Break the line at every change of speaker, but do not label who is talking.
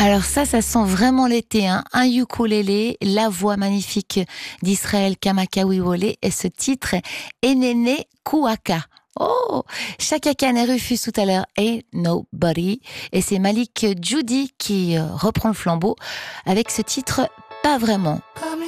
Alors ça sent vraiment l'été, hein. Un ukulélé, la voix magnifique d'Israël Kamakawiwole et ce titre Enene Kouaka. Oh, Chaka Khan et Rufus tout à l'heure et Nobody. Et c'est Malik Judy qui reprend le flambeau avec ce titre Pas vraiment.